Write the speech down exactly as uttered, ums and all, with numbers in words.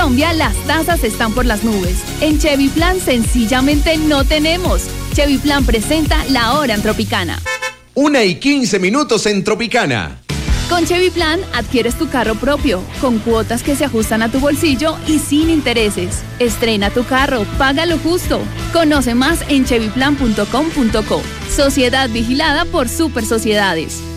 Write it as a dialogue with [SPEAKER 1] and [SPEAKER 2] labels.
[SPEAKER 1] Colombia las tasas están por las nubes. En Chevy Plan sencillamente no tenemos. Chevy Plan presenta La Hora en Tropicana.
[SPEAKER 2] Una y quince minutos en Tropicana.
[SPEAKER 1] Con Chevy Plan adquieres tu carro propio, con cuotas que se ajustan a tu bolsillo y sin intereses. Estrena tu carro, paga lo justo. Conoce más en chevy plan punto com punto co. Sociedad vigilada por Super Sociedades.